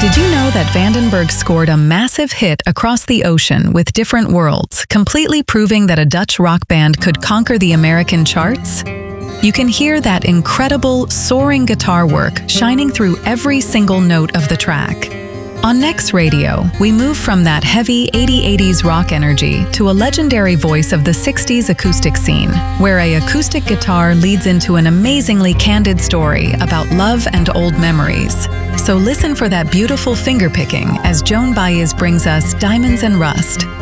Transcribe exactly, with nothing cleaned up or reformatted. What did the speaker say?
Did you know that Vandenberg scored a massive hit across the ocean with Different Worlds, completely proving that a Dutch rock band could conquer the American charts? You can hear that incredible, soaring guitar work shining through every single note of the track. On Next Radio, we move from that heavy eighties eighties rock energy to a legendary voice of the sixties acoustic scene, where a acoustic guitar leads into an amazingly candid story about love and old memories. So listen for that beautiful finger picking as Joan Baez brings us Diamonds and Rust.